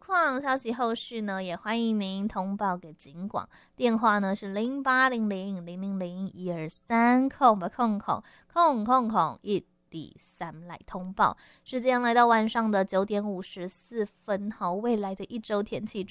况消息后续呢，也欢迎您通报给警广，电话呢是0800000123123来通报。时间来到晚上的9点54分，好，未来的一周天气